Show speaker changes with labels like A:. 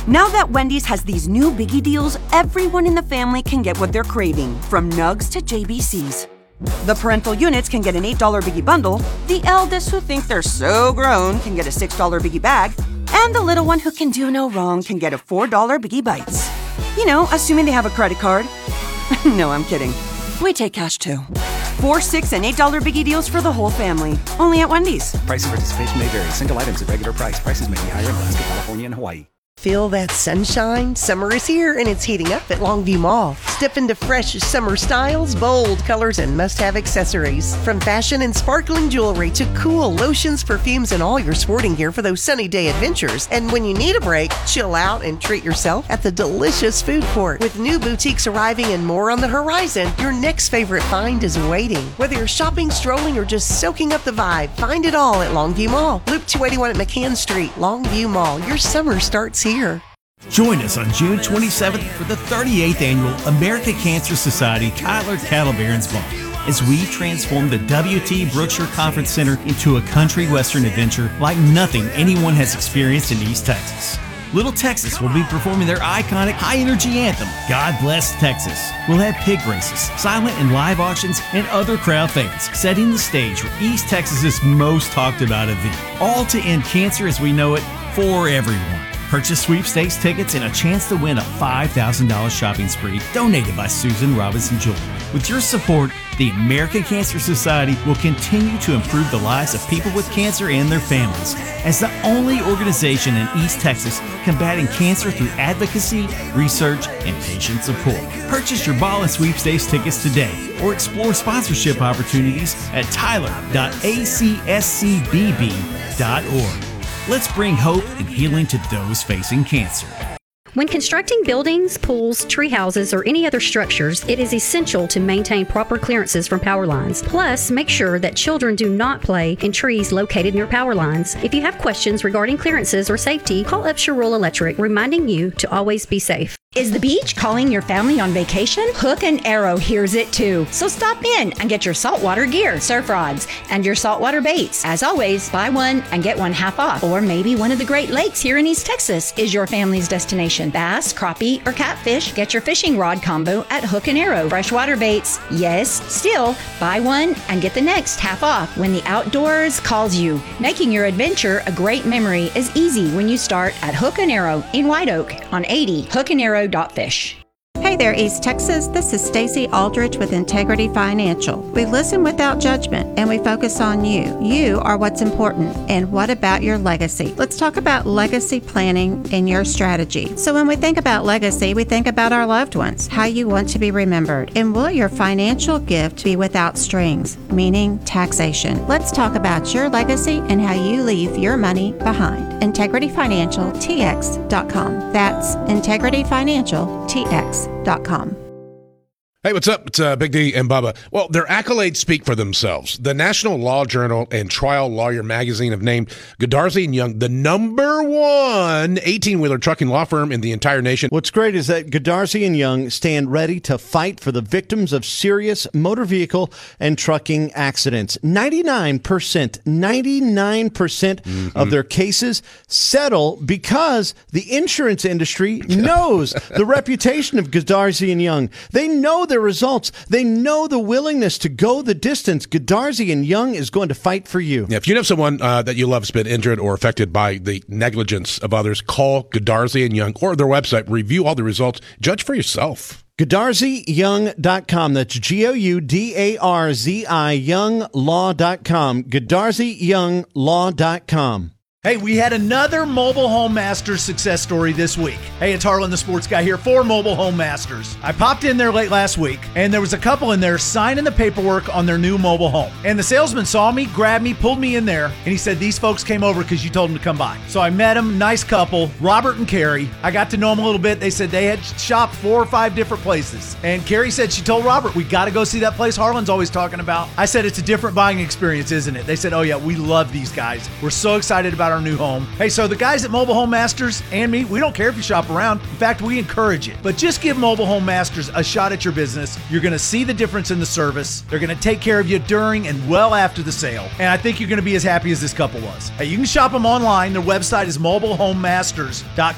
A: Now that Wendy's has these new biggie deals, everyone in the family can get what they're craving, from nugs to JBCs. The parental units can get an $8 biggie bundle, the eldest who think they're so grown can get a $6 biggie bag, and the little one who can do no wrong can get a $4 biggie bites. You know, assuming they have a credit card. No, I'm kidding. We take cash too. $4, $6, and $8 biggie deals for the whole family. Only at Wendy's.
B: Price and participation may vary. Single items at regular price. Prices may be higher in Alaska, California, and Hawaii.
C: Feel that sunshine? Summer is here and it's heating up at Longview Mall. Step into fresh summer styles, bold colors, and must-have accessories. From fashion and sparkling jewelry to cool lotions, perfumes, and all your sporting gear for those sunny day adventures. And when you need a break, chill out and treat yourself at the delicious food court. With new boutiques arriving and more on the horizon, your next favorite find is waiting. Whether you're shopping, strolling, or just soaking up the vibe, find it all at Longview Mall. Loop 281 at McCann Street. Longview Mall. Your summer starts here.
D: Join us on June 27th for the 38th Annual American Cancer Society Tyler Cattle Barons Ball as we transform the WT Brookshire Conference Center into a country western adventure like nothing anyone has experienced in East Texas. Little Texas will be performing their iconic high-energy anthem, God Bless Texas. We'll have pig races, silent and live auctions, and other crowd favorites, setting the stage for East Texas's most talked-about event. All to end cancer as we know it for everyone. Purchase sweepstakes tickets and a chance to win a $5,000 shopping spree donated by Susan Robinson Jewelry. With your support, the American Cancer Society will continue to improve the lives of people with cancer and their families as the only organization in East Texas combating cancer through advocacy, research, and patient support. Purchase your ball and sweepstakes tickets today or explore sponsorship opportunities at tyler.acscbb.org. Let's bring hope and healing to those facing cancer.
E: When constructing buildings, pools, tree houses, or any other structures, it is essential to maintain proper clearances from power lines. Plus, make sure that children do not play in trees located near power lines. If you have questions regarding clearances or safety, call Upshur Rural Electric, reminding you to always be safe.
F: Is the beach calling your family on vacation? Hook and Arrow hears it too. So stop in and get your saltwater gear, surf rods, and your saltwater baits. As always, buy one and get one half off. Or maybe one of the Great Lakes here in East Texas is your family's destination. Bass, crappie, or catfish, get your fishing rod combo at Hook and Arrow. Freshwater baits, yes, still, buy one and get the next half off when the outdoors calls you. Making your adventure a great memory is easy when you start at Hook and Arrow in White Oak on 80 hookandarrow.fish.
G: Hey there, East Texas. This is Stacy Aldrich with Integrity Financial. We listen without judgment and we focus on you. You are what's important. And what about your legacy? Let's talk about legacy planning and your strategy. So when we think about legacy, we think about our loved ones, how you want to be remembered. And will your financial gift be without strings, meaning taxation? Let's talk about your legacy and how you leave your money behind. IntegrityFinancialTX.com. That's IntegrityFinancialTX.com.
H: Hey, what's up? It's Big D and Bubba. Well, their accolades speak for themselves. The National Law Journal and Trial Lawyer Magazine have named Godarzi & Young the #1 18-wheeler trucking law firm in the entire nation.
I: What's great is that Godarzi & Young stand ready to fight for the victims of serious motor vehicle and trucking accidents. 99% of their cases settle because the insurance industry knows the reputation of Godarzi & Young. They know their results. They know the willingness to go the distance. Godarzi & Young is going to fight for you.
H: Yeah, if you know someone that you love has been injured or affected by the negligence of others, call Godarzi & Young or their website. Review all the results. Judge for yourself.
I: GodarziYoung.com. That's GOUDARZI Younglaw.com. GodarziYounglaw.com.
J: Hey, we had another Mobile Home Masters success story this week. Hey, it's Harlan the Sports Guy here for Mobile Home Masters. I popped in there late last week, and there was a couple in there signing the paperwork on their new mobile home. And the salesman saw me, grabbed me, pulled me in there, and he said, these folks came over because you told them to come by. So I met them, nice couple, Robert and Carrie. I got to know them a little bit. They said they had shopped 4 or 5 different places. And Carrie said she told Robert, we got to go see that place Harlan's always talking about. I said, it's a different buying experience, isn't it? They said, oh yeah, we love these guys. We're so excited about our new home. Hey, so the guys at Mobile Home Masters and me, we don't care if you shop around. In fact, we encourage it. But just give Mobile Home Masters a shot at your business. You're going to see the difference in the service. They're going to take care of you during and well after the sale. And I think you're going to be as happy as this couple was. Hey, you can shop them online. Their website is mobilehomemasters.com.